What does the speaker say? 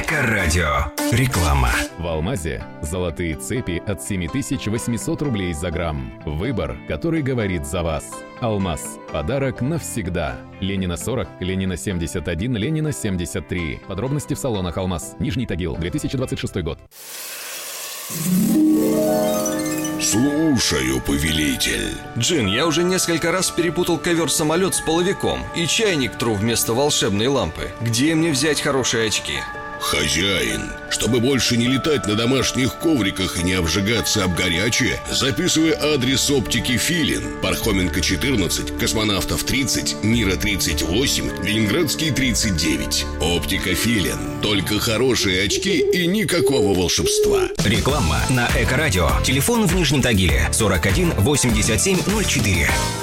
Эко-радио. Реклама. В Алмазе золотые цепи от 7800 рублей за грамм. Выбор, который говорит за вас. Алмаз. Подарок навсегда. Ленина 40, Ленина 71, Ленина 73. Подробности в салонах Алмаз. Нижний Тагил, 2026 год. Слушаю, повелитель. Джин, я уже несколько раз перепутал ковер-самолет с половиком и чайник тру вместо волшебной лампы. Где мне взять хорошие очки? Хозяин, чтобы больше не летать на домашних ковриках и не обжигаться об горячее, записывай адрес оптики Филин. Пархоменко 14, Космонавтов 30, Мира 38, Ленинградский 39. Оптика Филин. Только хорошие очки и никакого волшебства. Реклама на Эко-радио. Телефон в Нижнем Тагиле 41 87 04.